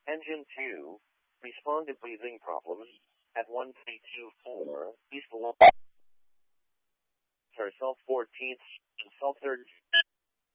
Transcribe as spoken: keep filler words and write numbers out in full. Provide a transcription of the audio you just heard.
Engine two. Respond to breathing problems at one three two four East Long. South fourteenth and South third.